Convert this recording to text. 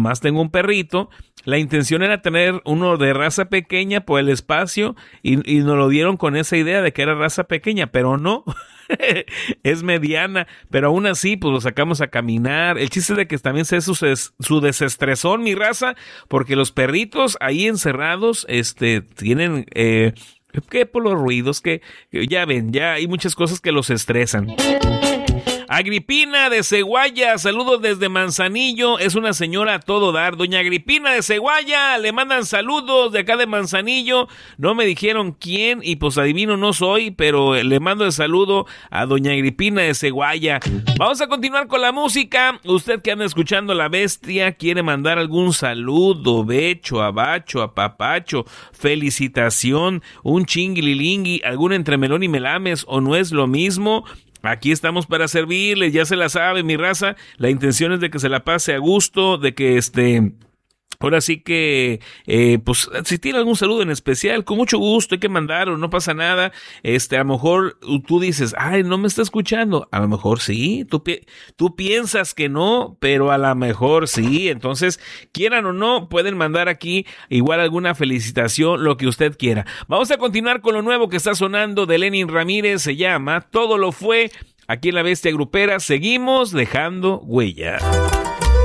nomás tengo un perrito. La intención era tener uno de raza pequeña por el espacio y nos lo dieron con esa idea de que era raza pequeña, pero no. Es mediana, pero aún así pues lo sacamos a caminar. El chiste es de que también sea su desestresón, mi raza, porque los perritos ahí encerrados tienen que por los ruidos que ya ven, ya hay muchas cosas que los estresan. Agripina de Ceguaya, saludos desde Manzanillo, es una señora a todo dar. Doña Agripina de Ceguaya, le mandan saludos de acá de Manzanillo. No me dijeron quién y pues adivino no soy, pero le mando el saludo a doña Agripina de Ceguaya. Vamos a continuar con la música. Usted que anda escuchando La Bestia, quiere mandar algún saludo, becho, abacho, apapacho, felicitación, un chinguililingui, algún entremelón y melames, o no es lo mismo. Aquí estamos para servirles, ya se la sabe, mi raza. La intención es de que se la pase a gusto, de que ahora sí que, pues, si tiene algún saludo en especial, con mucho gusto hay que mandarlo, no pasa nada. A lo mejor tú dices, ay, no me está escuchando. A lo mejor sí, tú piensas que no, pero a lo mejor sí. Entonces, quieran o no, pueden mandar aquí igual alguna felicitación, lo que usted quiera. Vamos a continuar con lo nuevo que está sonando de Lenin Ramírez, se llama Todo lo fue. Aquí en La Bestia Grupera seguimos dejando huella.